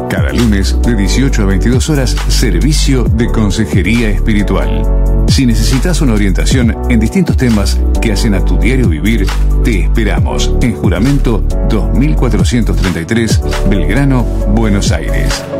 Cada lunes de 18 a 22 horas, servicio de consejería espiritual. Si necesitas una orientación en distintos temas que hacen a tu diario vivir, te esperamos en Juramento 2433, Belgrano, Buenos Aires.